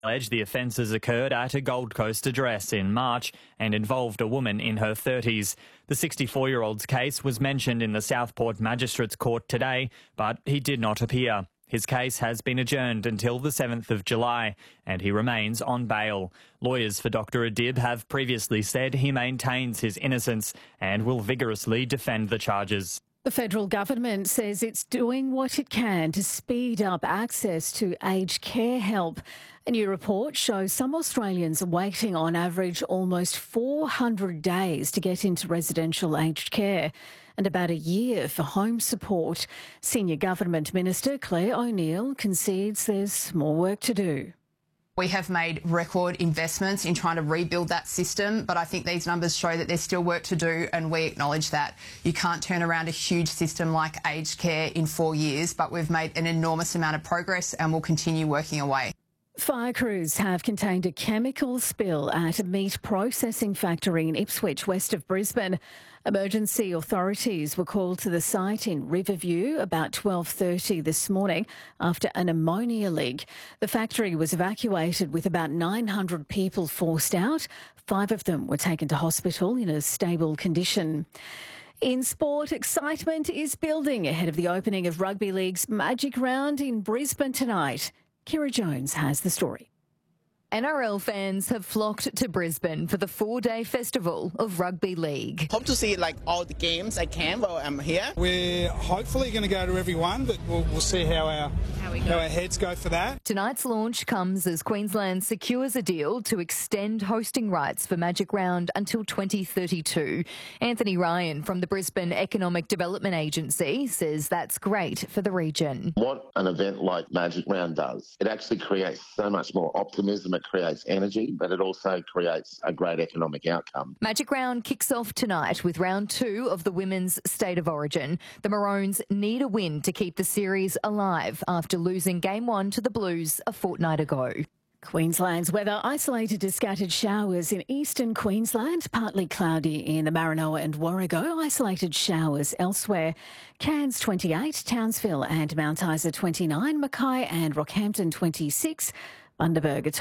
Alleged the offences occurred at a Gold Coast address in March and involved a woman in her 30s. The 64-year-old's case was mentioned in the Southport Magistrates Court today, but he did not appear. His case has been adjourned until the 7th of July and he remains on bail. Lawyers for Dr Adib have previously said he maintains his innocence and will vigorously defend the charges. The federal government says it's doing what it can to speed up access to aged care help. A new report shows some Australians are waiting on average almost 400 days to get into residential aged care and about a year for home support. Senior Government Minister Claire O'Neil concedes there's more work to do. We have made record investments in trying to rebuild that system, but I think these numbers show that there's still work to do, and we acknowledge that. You can't turn around a huge system like aged care in 4 years, but we've made an enormous amount of progress and will continue working away. Fire crews have contained a chemical spill at a meat processing factory in Ipswich, west of Brisbane. Emergency authorities were called to the site in Riverview about 12:30 this morning after an ammonia leak. The factory was evacuated with about 900 people forced out. 5 of them were taken to hospital in a stable condition. In sport, excitement is building ahead of the opening of Rugby League's Magic Round in Brisbane tonight. Kira Jones has the story. NRL fans have flocked to Brisbane for the 4-day festival of Rugby League. Hope to see all the games I can while I'm here. We're hopefully going to go to every one, but we'll see how our heads go for that. Tonight's launch comes as Queensland secures a deal to extend hosting rights for Magic Round until 2032. Anthony Ryan from the Brisbane Economic Development Agency says that's great for the region. What an event like Magic Round does, it actually creates so much more optimism. It creates energy, but it also creates a great economic outcome. Magic Round kicks off tonight with round 2 of the Women's State of Origin. The Maroons need a win to keep the series alive after losing Game 1 to the Blues a fortnight ago. Queensland's weather isolated to scattered showers in eastern Queensland, partly cloudy in the Maranoa and Warrego, isolated showers elsewhere. Cairns 28, Townsville and Mount Isa 29, Mackay and Rockhampton 26, Bundaberg